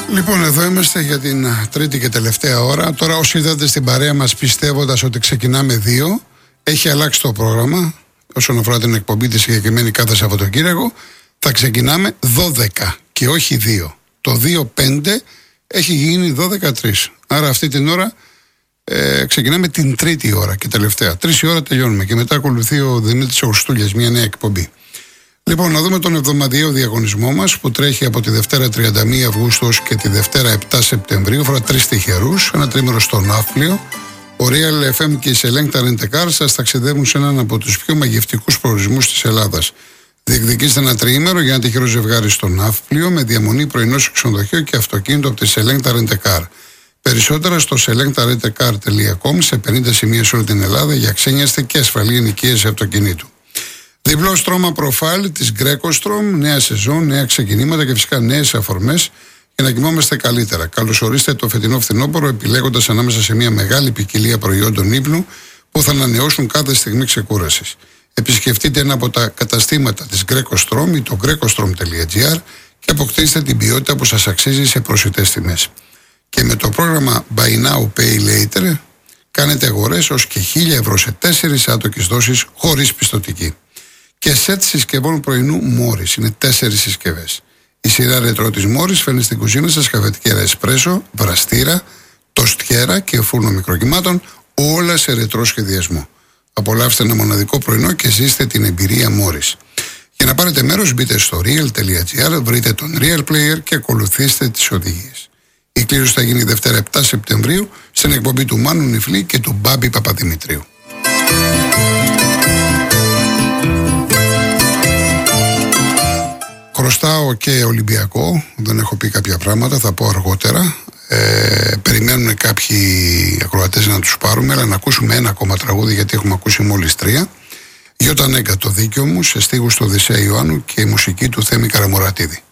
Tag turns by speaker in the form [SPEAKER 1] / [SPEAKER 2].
[SPEAKER 1] Λοιπόν, εδώ είμαστε για την τρίτη και τελευταία ώρα. Τώρα, όσοι ήρθατε στην παρέα μας πιστεύοντας ότι ξεκινάμε 2, έχει αλλάξει το πρόγραμμα όσον αφορά την εκπομπή τη συγκεκριμένη κάθε Σαββατοκύριακο. Θα ξεκινάμε 12 και όχι 2. Το 2-5 έχει γίνει 12-3. Άρα αυτή την ώρα ξεκινάμε την τρίτη ώρα και τελευταία. 3 η ώρα τελειώνουμε και μετά ακολουθεί ο Δημήτρης Χριστούλιας, μια νέα εκπομπή. Λοιπόν, να δούμε τον εβδομαδιαίο διαγωνισμό μας που τρέχει από τη Δευτέρα 31 Αυγούστου και τη Δευτέρα 7 Σεπτεμβρίου. Αφορά 3 τυχερούς, ένα τρίμηνο στο Ναύπλιο. Ο Real FM και η Selecta Rent-A-Car σας ταξιδεύουν σε έναν από τους πιο μαγευτικούς προορισμούς της Ελλάδας. Διεκδικήστε ένα τριήμερο για ένα τυχερό ζευγάρι στο Ναύπλιο με διαμονή πρωινό σε ξενοδοχείο και αυτοκίνητο από τη Selecta Rent-A-Car. Περισσότερα στο selectarentcar.com σε 50 σημεία σε όλη την Ελλάδα για ξένιαστη και ασφαλή ενοικίαση αυτοκινήτου. Διπλό στρώμα προφάλ της Greco-Strom, νέα σεζόν, νέα ξεκινήματα και φυσικά νέες αφορμές για να κοιμόμαστε καλύτερα. Καλωσορίστε το φετινό φθινόπωρο επιλέγοντας ανάμεσα σε μια μεγάλη ποικιλία προϊόντων ύπνου που θα ανανεώσουν κάθε στιγμή ξεκούρασης. Επισκεφτείτε ένα από τα καταστήματα της Greco-Strom ή το grecostrom.gr και αποκτήστε την ποιότητα που σας αξίζει σε προσιτές τιμές. Και με το πρόγραμμα Buy Now Pay Later κάνετε αγορές ως και 1.000 ευρώ σε 4 άτοκες δόσεις χωρίς πιστωτική. Και σετ συσκευών πρωινού Morris. Είναι 4 συσκευές. Η σειρά ρετρό της Morris φέρνει στην κουζίνα σας καφετικέρα εσπρέσο, βραστήρα, τοστιέρα και φούρνο μικροκυμάτων, όλα σε ρετρό σχεδιασμό. Απολαύστε ένα μοναδικό πρωινό και ζήστε την εμπειρία Morris. Για να πάρετε μέρος μπείτε στο real.gr, βρείτε τον Real Player και ακολουθήστε τις οδηγίες. Η κλήρωση θα γίνει Δευτέρα 7 Σεπτεμβρίου στην εκπομπή του Μάνου Νιφλή και του Μπάμπη Παπαδημητρίου. Χρωστάω και Ολυμπιακό, δεν έχω πει κάποια πράγματα, θα πω αργότερα. Περιμένουν κάποιοι ακροατές να τους πάρουμε, αλλά να ακούσουμε ένα ακόμα τραγούδι γιατί έχουμε ακούσει μόλις 3. Γιώτα Νέγκα, το δίκιο μου, σε στίχους του Οδυσσέα Ιωάννου και η μουσική του Θέμη Καραμουρατίδη.